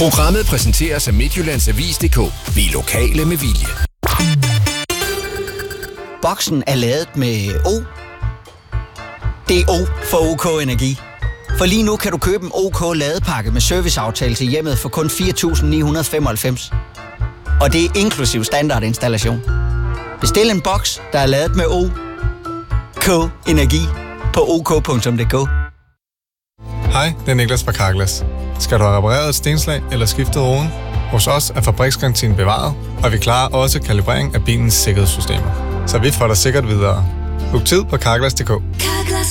Programmet præsenteres af Midtjyllandsavis.dk. Vi er lokale med vilje. Boksen er ladet med O. Det er O for OK Energi. For lige nu kan du købe en OK ladepakke med serviceaftale til hjemmet for kun 4.995. Og det er inklusiv standardinstallation. Bestil en boks, der er ladet med OK Energi på ok.dk. Hej, det er Niklas fra Carglass. Skal du have repareret et stenslag eller skiftet roden? Hos os er fabriksgarantien bevaret, og vi klarer også kalibrering af bilens sikkerhedssystemer. Så vi får dig sikkert videre. Book tid på Carglass.dk. Carglass